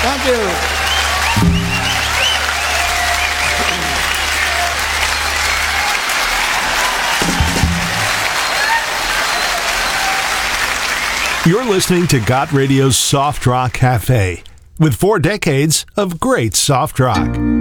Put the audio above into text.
Thank you. You're listening to Got Radio's Soft Rock Cafe with 4 decades of great soft rock.